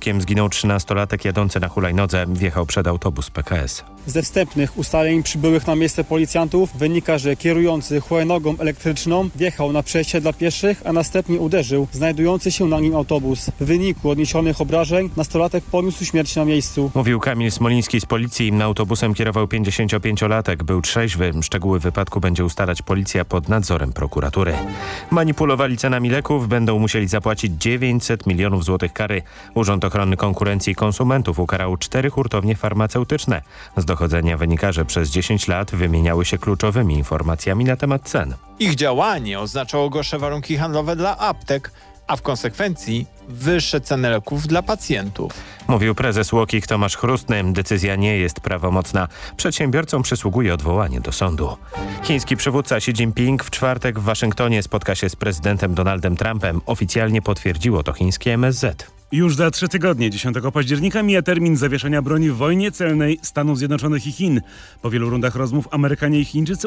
wypadkiem zginął 13-latek jadący na hulajnodze. Wjechał przed autobus PKS. Ze wstępnych ustaleń przybyłych na miejsce policjantów wynika, że kierujący hulajnogą elektryczną wjechał na przejście dla pieszych, a następnie uderzył znajdujący się na nim autobus. W wyniku odniesionych obrażeń nastolatek poniósł śmierć na miejscu. Mówił Kamil Smoliński z policji. Autobusem kierował 55-latek. Był trzeźwy. Szczegóły wypadku będzie ustalać policja pod nadzorem prokuratury. Manipulowali cenami leków. Będą musieli zapłacić 900 milionów złotych kary. Urząd Ochrony Konkurencji i Konsumentów ukarał 4 hurtownie farmaceutyczne. Z dochodzenia wynika, że przez 10 lat wymieniały się kluczowymi informacjami na temat cen. Ich działanie oznaczało gorsze warunki handlowe dla aptek, a w konsekwencji wyższe ceny leków dla pacjentów. Mówił prezes UOKiK Tomasz Chrustny. Decyzja nie jest prawomocna. Przedsiębiorcom przysługuje odwołanie do sądu. Chiński przywódca Xi Jinping w czwartek w Waszyngtonie spotka się z prezydentem Donaldem Trumpem. Oficjalnie potwierdziło to chińskie MSZ. Już za 3 tygodnie, 10 października, mija termin zawieszenia broni w wojnie celnej Stanów Zjednoczonych i Chin. Po wielu rundach rozmów Amerykanie i Chińczycy